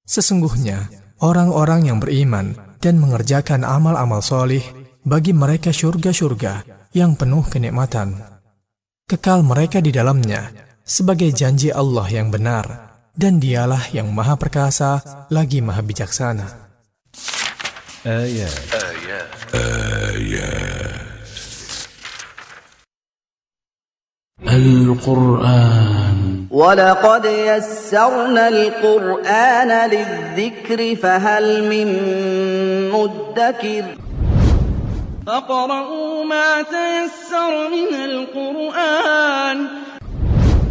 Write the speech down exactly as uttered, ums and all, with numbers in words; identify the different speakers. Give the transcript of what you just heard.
Speaker 1: Sesungguhnya, orang-orang yang beriman dan mengerjakan amal-amal solih, bagi mereka syurga-syurga yang penuh kenikmatan. Kekal mereka di dalamnya, sebagai janji Allah yang benar, dan dialah yang maha perkasa lagi maha bijaksana.
Speaker 2: Ayat. Ayat. Ayat. Al-Quran.
Speaker 3: وَلَقَدْ يَسَّرْنَا الْقُرْآنَ لِلذِّكْرِ فَهَلْ مِن مُّدَّكِرٍ
Speaker 4: فَاقْرَؤُوا مَا تَيَسَّرَ مِنَ الْقُرْآنِ